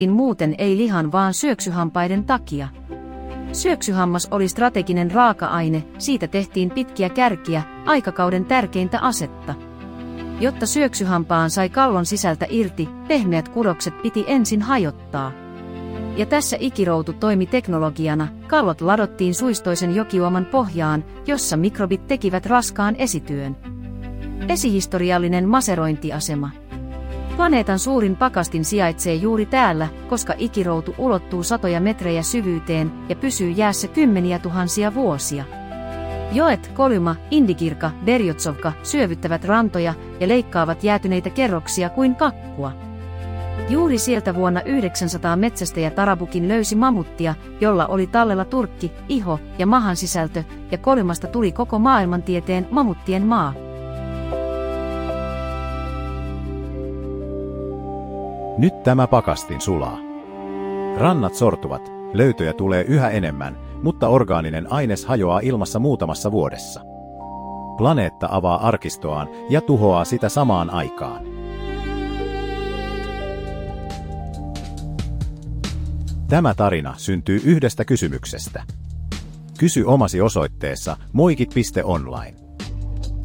muuten ei lihan vaan syöksyhampaiden takia. Syöksyhammas oli strateginen raaka-aine, siitä tehtiin pitkiä kärkiä, aikakauden tärkeintä asetta. Jotta syöksyhampaan sai kallon sisältä irti, pehmeät kudokset piti ensin hajottaa. Ja tässä ikiroutu toimi teknologiana, kallot ladottiin suistoisen jokiuoman pohjaan, jossa mikrobit tekivät raskaan esityön. Esihistoriallinen maserointiasema. Planeetan suurin pakastin sijaitsee juuri täällä, koska ikiroutu ulottuu satoja metrejä syvyyteen ja pysyy jäässä kymmeniä tuhansia vuosia. Joet, Kolyma, Indikirka, Berjotsovka syövyttävät rantoja ja leikkaavat jäätyneitä kerroksia kuin kakkua. Juuri sieltä vuonna 900 metsästäjä Tarabukin löysi mamuttia, jolla oli tallella turkki, iho ja mahan sisältö, ja Kolymasta tuli koko maailmantieteen mamuttien maa. Nyt tämä pakastin sulaa. Rannat sortuvat, löytöjä tulee yhä enemmän, mutta orgaaninen aines hajoaa ilmassa muutamassa vuodessa. Planeetta avaa arkistoaan ja tuhoaa sitä samaan aikaan. Tämä tarina syntyy yhdestä kysymyksestä. Kysy omasi osoitteessa moikit.online.